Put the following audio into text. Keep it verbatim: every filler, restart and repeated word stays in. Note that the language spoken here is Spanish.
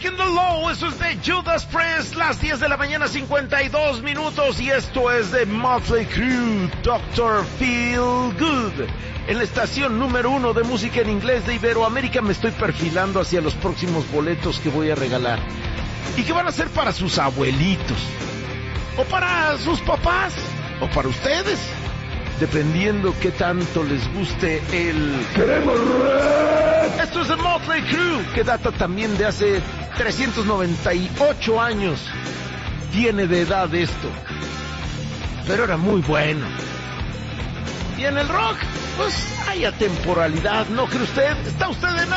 Breaking the Law, eso es de Judas Priest, las diez de la mañana, cincuenta y dos minutos, y esto es de Motley Crue, doctor Feel Good. En la estación número uno de música en inglés de Iberoamérica me estoy perfilando hacia los próximos boletos que voy a regalar. ¿Y qué van a ser para sus abuelitos? ¿O para sus papás? ¿O para ustedes? Dependiendo qué tanto les guste el... ¡Queremos rock! Esto es de Motley Crue, que data también de hace trescientos noventa y ocho años. Tiene de edad esto, pero era muy bueno. Y en el rock, pues hay atemporalidad, ¿no cree usted? ¿Está usted en